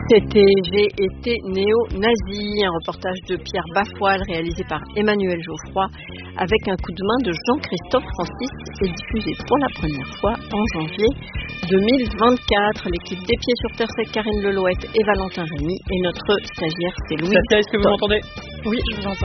C'était J'ai été néo-nazi, un reportage de Pierre Bafoile réalisé par Emmanuel Geoffroy avec un coup de main de Jean-Christophe Francis et diffusé pour la première fois en janvier 2024. L'équipe des Pieds sur Terre, c'est Karine Lelouette et Valentin Rémy et notre stagiaire, c'est Louis. Est-ce que vous m'entendez ? Oui, je vous entends.